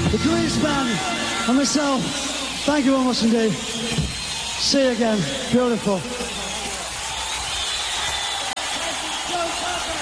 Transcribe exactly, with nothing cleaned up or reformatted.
the Grease Band, and myself. Thank you very much indeed. See you again. Beautiful.